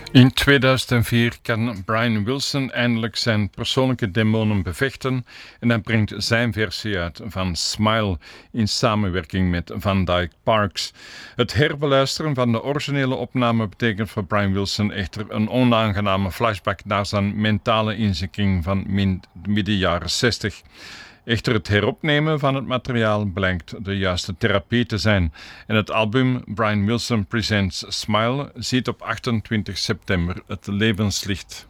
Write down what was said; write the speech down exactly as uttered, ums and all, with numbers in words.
In tweeduizend vier kan Brian Wilson eindelijk zijn persoonlijke demonen bevechten en hij brengt zijn versie uit van Smile in samenwerking met Van Dyke Parks. Het herbeluisteren van de originele opname betekent voor Brian Wilson echter een onaangename flashback naar zijn mentale inzikking van min- midden jaren zestig. Echter, het heropnemen van het materiaal blijkt de juiste therapie te zijn. En het album Brian Wilson Presents Smile ziet op achtentwintig september het levenslicht.